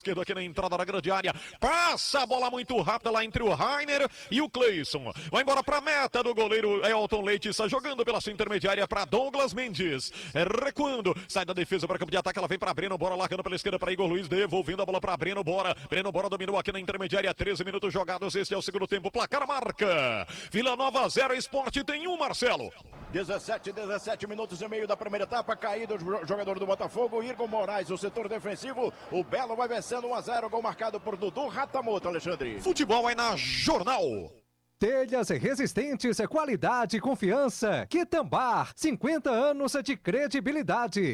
esquerdo aqui na entrada da grande área, passa a bola muito rápida lá entre o Rainer e o Cleison, vai embora pra meta do goleiro Elton Leite, está jogando pela sua intermediária para Douglas Mendes, recuando, sai da defesa para campo de ataque, ela vem para Breno, bora largando pela esquerda para Igor Luiz, devolvendo a bola para Breno Bora dominou aqui na intermediária, 13 minutos jogados, este é o segundo tempo, placar marca, Vila Nova 0, Sport tem 1, Marcelo. 17 minutos e meio da primeira etapa, caído o jogador do Botafogo, Igor Moraes, o setor defensivo, o Belo vai vencendo 1-0, gol marcado por Dudu Ratamoto, Alexandre. Futebol é na Jornal. Telhas resistentes, qualidade e confiança. Quitambá, 50 anos de credibilidade.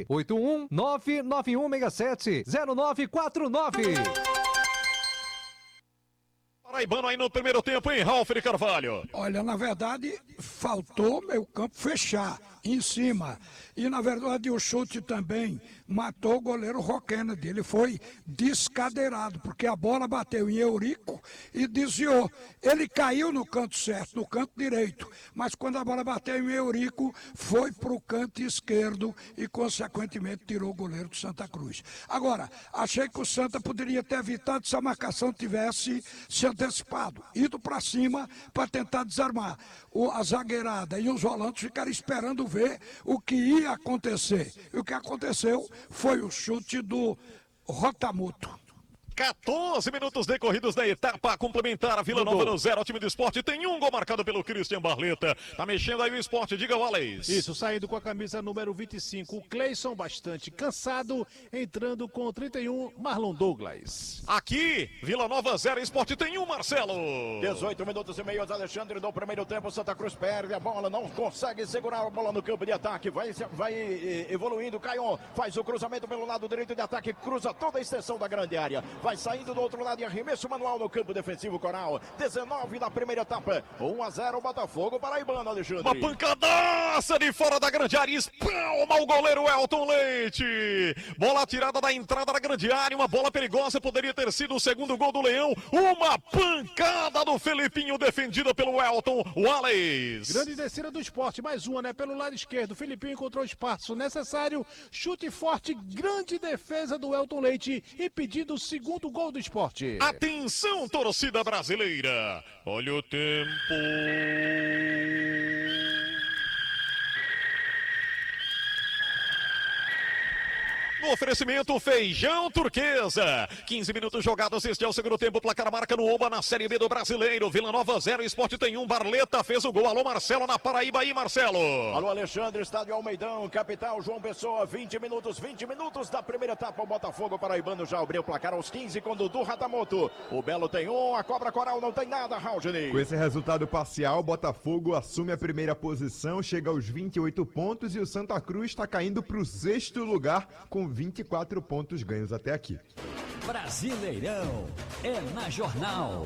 81991670949. Paraibano aí no primeiro tempo, hein, Ralf de Carvalho? Olha, na verdade, faltou meio campo fechar, em cima. E, na verdade, o chute também matou o goleiro Rock Kennedy. Ele foi descadeirado, porque a bola bateu em Eurico e desviou. Ele caiu no canto certo, no canto direito. Mas quando a bola bateu em Eurico, foi para o canto esquerdo e, consequentemente, tirou o goleiro do Santa Cruz. Agora, achei que o Santa poderia ter evitado se a marcação tivesse se antecipado, ido para cima para tentar desarmar. A zagueirada e os volantes ficaram esperando ver o que ia acontecer. E o que aconteceu foi o chute do Rotamuto. 14 minutos decorridos da etapa complementar, a Vila Nova no 0, o time do Sport tem 1 gol marcado pelo Christian Barleta, tá mexendo aí o Sport, diga Wallace. Isso, saindo com a camisa número 25, o Cleison bastante cansado, entrando com 31, Marlon Douglas. Aqui, Vila Nova 0, Sport tem 1, Marcelo. 18 minutos e meio, Alexandre, no primeiro tempo, Santa Cruz perde a bola, não consegue segurar a bola no campo de ataque, vai evoluindo, Caio faz o cruzamento pelo lado direito de ataque, cruza toda a extensão da grande área, vai saindo do outro lado e arremesso manual no campo defensivo, Coral. 19 da primeira etapa. 1-0 Botafogo paraibano, Alexandre. Uma pancadaça de fora da grande área. Espalma o goleiro Elton Leite. Bola tirada da entrada da grande área. Uma bola perigosa. Poderia ter sido o segundo gol do Leão. Uma pancada do Felipinho defendida pelo Elton Wallace. Grande descida do Sport. Mais uma, né? Pelo lado esquerdo. O Felipinho encontrou espaço necessário. Chute forte. Grande defesa do Elton Leite. E pedido o segundo gol do Sport. Atenção, torcida brasileira. Olha o tempo. No oferecimento Feijão Turquesa. 15 minutos jogados, este é o segundo tempo. Placar marca no Oba na Série B do Brasileiro. Vila Nova 0, Sport tem 1. Barleta fez o gol. Alô, Marcelo na Paraíba aí, Marcelo. Alô, Alexandre, estádio Almeidão, capital João Pessoa. 20 minutos da primeira etapa. O Botafogo paraibano já abriu o placar aos 15 com Dudu Ratamoto. O Belo tem 1, a Cobra Coral não tem nada, Raulgeni. Com esse resultado parcial, o Botafogo assume a primeira posição, chega aos 28 pontos e o Santa Cruz está caindo para o 6º lugar com 24 pontos ganhos até aqui. Brasileirão é na Jornal.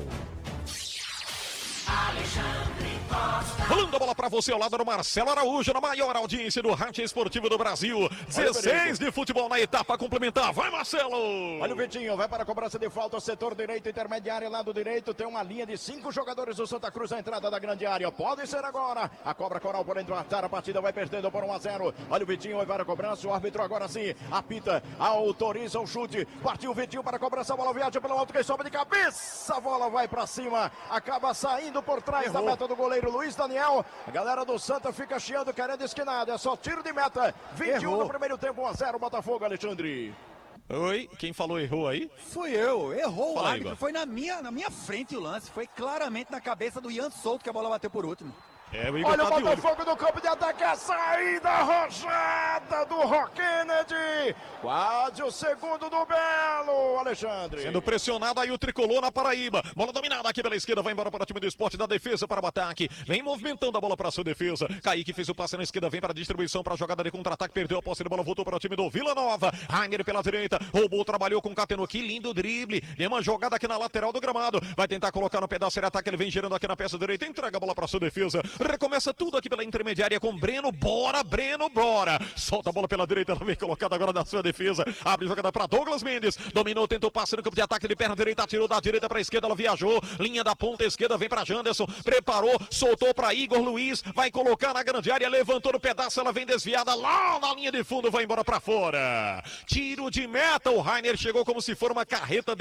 Alexandre Costa. Rolando a bola pra você ao lado do Marcelo Araújo, na maior audiência do rádio esportivo do Brasil. 16 de futebol na etapa complementar. Vai, Marcelo! Olha o Vitinho, vai para a cobrança de falta, setor direito, intermediário, lado direito. Tem uma linha de 5 jogadores do Santa Cruz na entrada da grande área. Pode ser agora. A Cobra Coral por empatar, a partida vai perdendo por 1-0. Olha o Vitinho, vai para a cobrança. O árbitro agora sim apita, autoriza o chute. Partiu o Vitinho para a cobrança. A bola viaja pelo alto, quem sobe de cabeça. A bola vai para cima, acaba saindo por trás da meta do goleiro Luiz Daniel. A galera do Santa fica chiando, querendo esquinado. É só tiro de meta. 21 no primeiro tempo, 1-0 Botafogo, Alexandre. Oi, quem falou errou aí? Fui eu, errou. Fala o árbitro. aí, Foi na minha frente o lance. Foi claramente na cabeça do Ian Souto que a bola bateu por último. Olha o Botafogo no campo de ataque, a saída arrojada do Rock Kennedy, quase o segundo do Belo, Alexandre. Sendo pressionado aí o tricolor na Paraíba, bola dominada aqui pela esquerda, vai embora para o time do Sport, da defesa para o ataque, vem movimentando a bola para a sua defesa, Kaique fez o passe na esquerda, vem para a distribuição, para a jogada de contra-ataque, perdeu a posse de bola, voltou para o time do Vila Nova, Rainer pela direita, roubou, trabalhou com o Cateno, que lindo drible, tem uma jogada aqui na lateral do gramado, vai tentar colocar no pedaço de ataque, ele vem girando aqui na peça direita, entrega a bola para a sua defesa, recomeça tudo aqui pela intermediária com Breno, bora, solta a bola pela direita, ela vem colocada agora na sua defesa, abre jogada para Douglas Mendes, dominou, tentou passe no campo de ataque de perna direita, tirou da direita para a esquerda, ela viajou, linha da ponta esquerda, vem para Janderson, preparou, soltou para Igor Luiz, vai colocar na grande área, levantou no pedaço, ela vem desviada lá na linha de fundo, vai embora para fora. Tiro de meta, o Rainer chegou como se for uma carreta